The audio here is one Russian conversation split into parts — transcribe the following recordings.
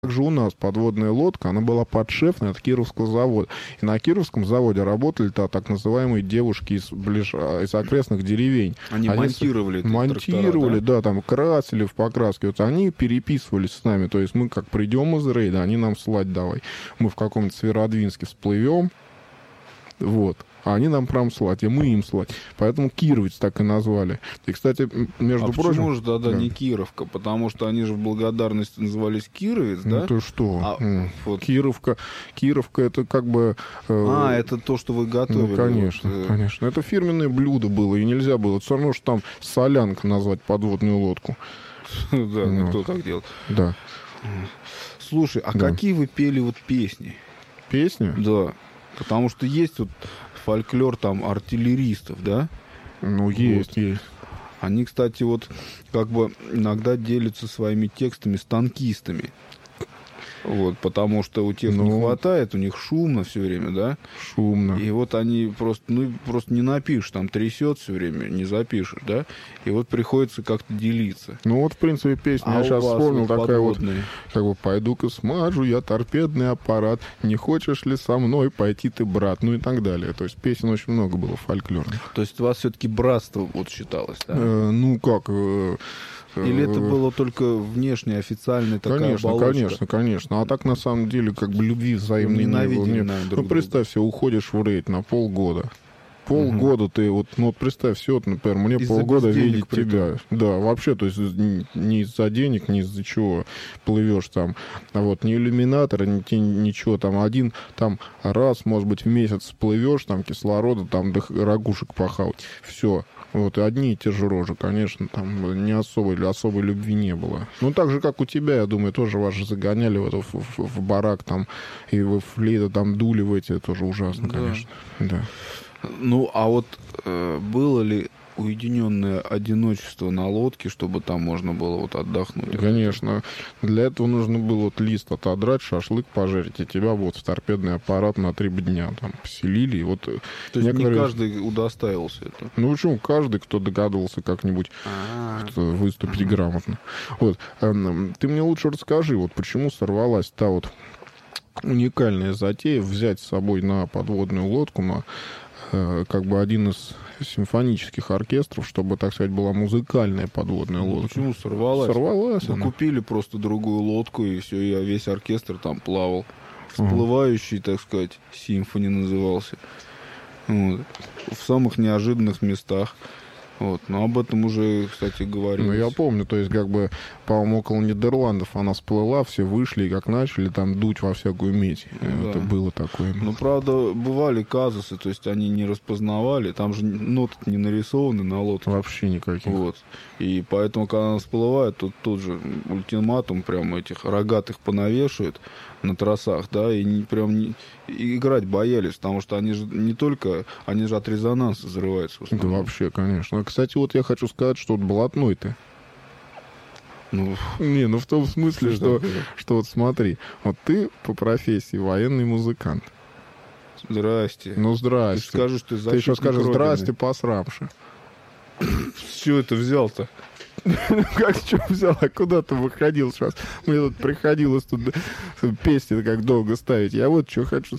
Также у нас подводная лодка, она была подшефная от Кировского завода. И на Кировском заводе работали-то так называемые девушки из окрестных деревень. Они монтировали монтировали, трактора, да, там красили в покраске. Вот они переписывались с нами. То есть мы как придем из рейда, они нам слать давай. Мы в каком-то Северодвинске всплывем, вот. А они нам прям слать, и мы им слать. Поэтому Кировец так и назвали. И, кстати, между прочим... почему же тогда не Кировка? Потому что они же в благодарность назывались Кировец, да? Ну ты что? Вот. Кировка это как бы... это то, что вы готовили. Ну, конечно, конечно. Это фирменное блюдо было, и нельзя было. Все равно, что там солянка назвать подводную лодку. Да, кто так делал. Да. Слушай, а какие вы пели вот песни? Песни? Да. Потому что есть вот фольклор там артиллеристов, да? Ну, есть. Они, кстати, вот как бы иногда делятся своими текстами с танкистами. Вот, потому что у тех не хватает, у них шумно все время, да? Шумно. И вот они просто не напишешь, там трясет все время, не запишешь, да? И вот приходится как-то делиться. Ну вот, в принципе, песня, я сейчас вспомнил, вот такая подводные. вот, как бы, пойду-ка смажу я торпедный аппарат, не хочешь ли со мной пойти ты, брат, ну и так далее. То есть песен очень много было фольклорных. То есть у вас все-таки братство вот считалось, да? Ну как... Или это было только внешне, официальная такая оболочка? Конечно. А так, на самом деле, как бы любви взаимной не было. Ну, представь себе, уходишь в рейд на полгода. Полгода ты, вот представь, все, вот, например, мне полгода видеть тебя. Да, вообще, то есть не из-за денег, не из-за чего плывешь там. А вот ни иллюминатора, ничего там. Один там раз, может быть, в месяц плывешь, там кислорода, там ракушек похавать. Все. Вот, и одни и те же рожи, конечно, там не особой любви не было. Ну, так же, как у тебя, я думаю, тоже вас же загоняли в барак там, и вы флейты там дули в эти, тоже ужасно, конечно. Да. Ну, а вот было ли уединенное одиночество на лодке, чтобы там можно было вот отдохнуть? Конечно. Для этого нужно было вот лист отодрать, шашлык пожарить, и тебя вот в торпедный аппарат на 3 дня там поселили. И вот то есть некоторые... не каждый удостаивался этого? Ну, почему? Каждый, кто догадывался как-нибудь выступить грамотно. Вот. Ты мне лучше расскажи, вот почему сорвалась та вот уникальная затея взять с собой на подводную лодку, на как бы один из симфонических оркестров, чтобы, так сказать, была музыкальная подводная лодка. Почему сорвалась? Сорвалась она. Купили просто другую лодку, и все, и весь оркестр там плавал. Всплывающий, так сказать, симфони назывался. Вот. В самых неожиданных местах. Вот. Но об этом уже, кстати, говорилось. Ну, я помню, то есть, как бы, по-моему, около Нидерландов она всплыла, все вышли, и как начали там дуть во всякую медь. Да. Это было такое. Ну, правда, бывали казусы, то есть, они не распознавали, там же ноты не нарисованы на лодке. Вообще никаких. Вот. И поэтому, когда она всплывает, тут же ультиматум прям этих рогатых понавешивают на тросах, да, и и играть боялись, потому что они же не только, они же от резонанса взрываются. Да вообще, конечно. Кстати, вот я хочу сказать, что вот блатной ты. Ну, в том смысле, что вот смотри, вот ты по профессии военный музыкант. Здрасте. Ну, здрасте. Ты скажешь, ты еще скажешь, здрасте, посрамши. С чего ты взял-то? Как что взял? А куда ты выходил сейчас? Мне тут приходилось песни как долго ставить. Я вот что хочу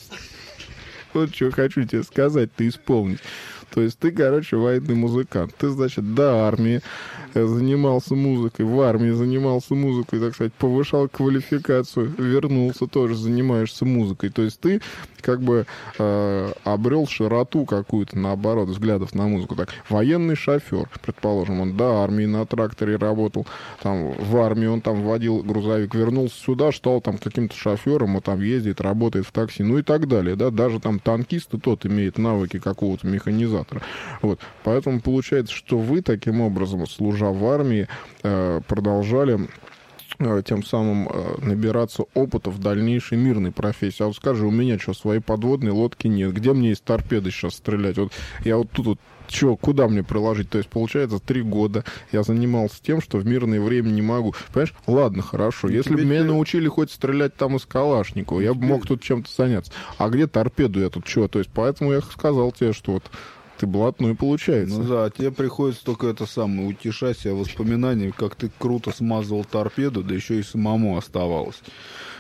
тебе сказать, ты исполнить. То есть ты, короче, военный музыкант. Ты, значит, до армии занимался музыкой, в армии занимался музыкой, так сказать, повышал квалификацию, вернулся, тоже занимаешься музыкой. То есть ты как бы обрел широту какую-то, наоборот, взглядов на музыку. Так, военный шофер, предположим, он до армии на тракторе работал, там в армии он там водил грузовик, вернулся сюда, стал там каким-то шофером, он там ездит, работает в такси, ну и так далее, да, даже там танкист и тот имеет навыки какого-то механизатора. Вот. Поэтому получается, что вы таким образом, служа в армии, продолжали тем самым набираться опыта в дальнейшей мирной профессии. А вот скажи, у меня что, своей подводной лодки нет? Где мне из торпеды сейчас стрелять? Вот я вот тут вот куда мне приложить? То есть, получается, 3 года я занимался тем, что в мирное время не могу. Понимаешь? Ладно, хорошо. Если бы меня научили хоть стрелять там из Калашникова, я бы мог тут чем-то заняться. А где торпеду я тут что? То есть, поэтому я сказал тебе, что вот ты блатной получается. Ну да, тебе приходится только это самое, утешать себя воспоминаниями, как ты круто смазывал торпеду, да еще и самому оставалось.